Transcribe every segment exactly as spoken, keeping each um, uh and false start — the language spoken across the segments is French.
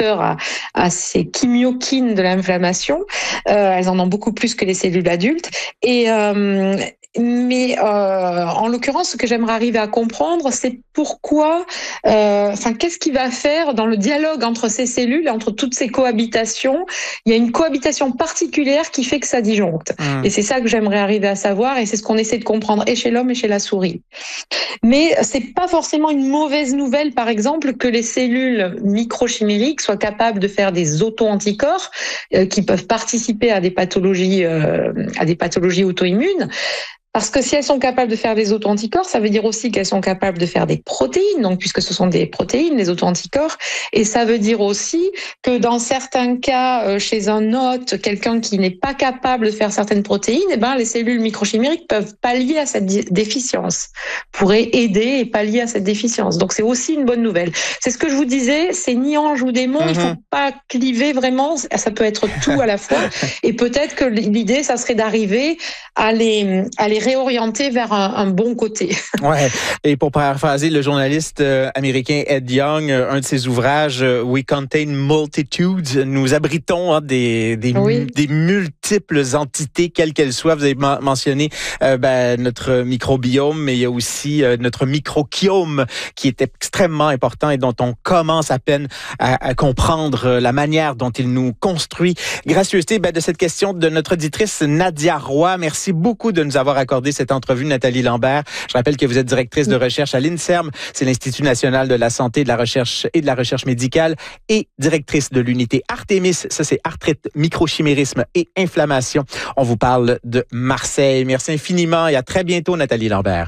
récepteurs à, à ces chymokines de l'inflammation. Euh, elles en ont beaucoup plus que les cellules adultes. Et euh, mais euh, en l'occurrence, ce que j'aimerais arriver à comprendre, c'est pourquoi, euh, enfin, qu'est-ce qui va faire dans le dialogue entre ces cellules, entre toutes ces cohabitations, il y a une cohabitation particulière qui fait que ça disjoncte. Mmh. Et c'est ça que j'aimerais arriver à savoir, et c'est ce qu'on essaie de comprendre et chez l'homme et chez la souris. Mais c'est pas forcément une mauvaise nouvelle, par exemple, que les cellules microchimériques soient capables de faire des auto-anticorps euh, qui peuvent participer à des pathologies, euh, à des pathologies auto-immunes. Parce que si elles sont capables de faire des auto-anticorps, ça veut dire aussi qu'elles sont capables de faire des protéines, donc puisque ce sont des protéines, les auto-anticorps, et ça veut dire aussi que dans certains cas, chez un hôte, quelqu'un qui n'est pas capable de faire certaines protéines, eh ben les cellules microchimériques peuvent pallier à cette déficience, pourraient aider et pallier à cette déficience. Donc c'est aussi une bonne nouvelle. C'est ce que je vous disais, c'est ni ange ou démon, mm-hmm. Il faut pas cliver vraiment, ça peut être tout à la fois, et peut-être que l'idée, ça serait d'arriver à les, à les réorienter vers un, un bon côté. Ouais. Et pour paraphraser le journaliste euh, américain Ed Young, euh, un de ses ouvrages, euh, We Contain Multitudes, nous abritons hein, des, des, oui. des multiples entités, quelles qu'elles soient. Vous avez m- mentionné euh, ben, notre microbiome, mais il y a aussi euh, notre microchiome qui est extrêmement important et dont on commence à peine à, à comprendre la manière dont il nous construit. Gracieuseté ben, de cette question de notre auditrice Nadia Roy. Merci beaucoup de nous avoir accordé cette entrevue, Nathalie Lambert. Je rappelle que vous êtes directrice de recherche à l'INSERM, c'est l'Institut national de la santé, de la recherche et de la recherche médicale, et directrice de l'unité Artémis, ça c'est arthrite, microchimérisme et inflammation. On vous parle de Marseille. Merci infiniment et à très bientôt, Nathalie Lambert.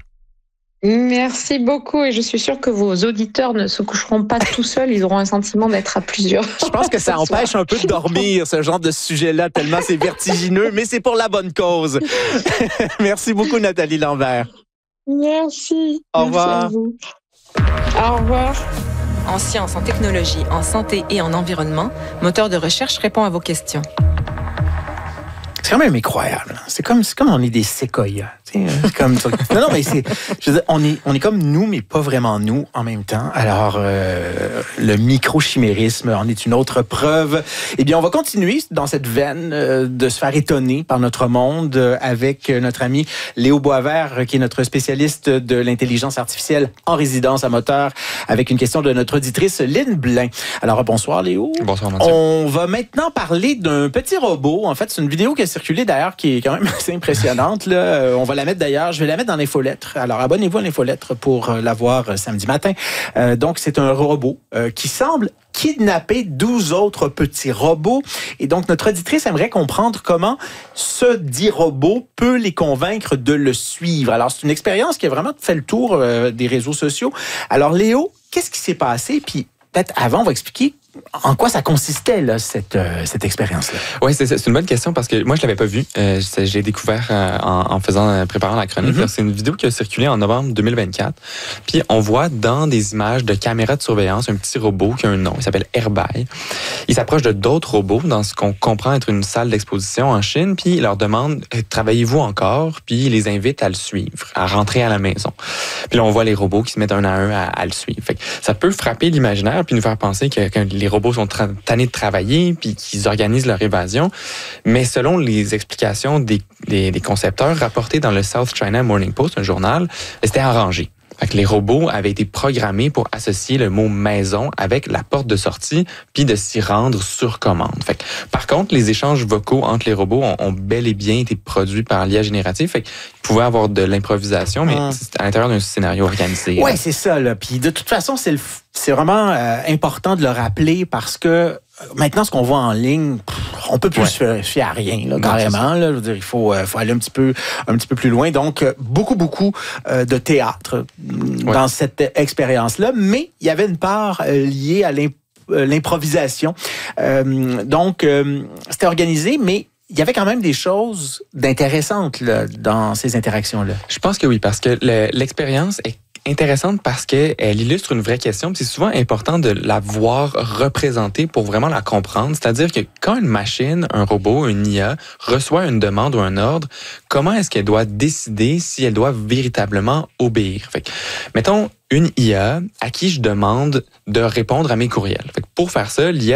Merci beaucoup et je suis sûre que vos auditeurs ne se coucheront pas tout seuls, ils auront un sentiment d'être à plusieurs. Je pense que ça empêche un peu de dormir, ce genre de sujet-là, tellement c'est vertigineux, mais c'est pour la bonne cause. Merci beaucoup, Nathalie Lambert. Merci. Au revoir. Merci à vous. Au revoir. En sciences, en technologie, en santé et en environnement, Moteur de recherche répond à vos questions. C'est quand même incroyable. C'est comme, c'est comme on est des séquoias. C'est comme, non, non, mais c'est, je veux dire, on est, on est comme nous, mais pas vraiment nous en même temps. Alors, euh, le microchimérisme en est une autre preuve. Eh bien, on va continuer dans cette veine euh, de se faire étonner par notre monde euh, avec notre ami Léo Boisvert, qui est notre spécialiste de l'intelligence artificielle en résidence à Moteur, avec une question de notre auditrice Lynn Blin. Alors, bonsoir Léo. Bonsoir Mathieu. On va maintenant parler d'un petit robot. En fait, c'est une vidéo qui a circulé d'ailleurs, qui est quand même assez impressionnante. Là. Euh, on va la mettre d'ailleurs, je vais la mettre dans l'infolettre. Alors, abonnez-vous à l'infolettre pour euh, la voir euh, samedi matin. Euh, donc, c'est un robot euh, qui semble kidnapper douze autres petits robots. Et donc, notre auditrice aimerait comprendre comment ce dit robot peut les convaincre de le suivre. Alors, c'est une expérience qui a vraiment fait le tour euh, des réseaux sociaux. Alors, Léo, qu'est-ce qui s'est passé? Puis, peut-être avant, on va expliquer en quoi ça consistait, là, cette, euh, cette expérience-là. Oui, c'est, c'est une bonne question parce que moi, je ne l'avais pas vue. Euh, j'ai découvert euh, en, en faisant, euh, préparant la chronique. Mm-hmm. C'est une vidéo qui a circulé en novembre deux mille vingt-quatre. Puis, on voit dans des images de caméras de surveillance un petit robot qui a un nom. Il s'appelle Airby. Il s'approche de d'autres robots dans ce qu'on comprend être une salle d'exposition en Chine. Puis, il leur demande « Travaillez-vous encore? » Puis, il les invite à le suivre, à rentrer à la maison. Puis là, on voit les robots qui se mettent un à un à, à le suivre. Fait que ça peut frapper l'imaginaire puis nous faire penser que, que les robots sont tra- tannés de travailler puis qu'ils organisent leur évasion. Mais selon les explications des, des, des concepteurs rapportés dans le South China Morning Post, un journal, c'était arrangé. Fait que les robots avaient été programmés pour associer le mot maison avec la porte de sortie puis de s'y rendre sur commande. Fait que, par contre, les échanges vocaux entre les robots ont, ont bel et bien été produits par l'I A générative. Fait qu'ils pouvaient avoir de l'improvisation, mais hum. c'est à l'intérieur d'un scénario organisé. Oui, c'est ça. Là. Puis de toute façon, c'est, le, c'est vraiment euh, important de le rappeler parce que maintenant, ce qu'on voit en ligne, pff, on peut plus ouais. se fier à rien, là, carrément. Là, je veux dire, il faut, euh, faut aller un petit peu, un petit peu plus loin. Donc, euh, beaucoup, beaucoup euh, de théâtre ouais. dans cette expérience-là. Mais il y avait une part euh, liée à l'imp- euh, l'improvisation. Euh, donc, euh, c'était organisé, mais il y avait quand même des choses d'intéressantes là, dans ces interactions-là. Je pense que oui, parce que le, l'expérience est intéressante parce qu'elle illustre une vraie question. C'est souvent important de la voir représentée pour vraiment la comprendre. C'est-à-dire que quand une machine, un robot, une I A reçoit une demande ou un ordre, comment est-ce qu'elle doit décider si elle doit véritablement obéir? Fait que, mettons, une I A à qui je demande de répondre à mes courriels. Fait que pour faire ça, l'I A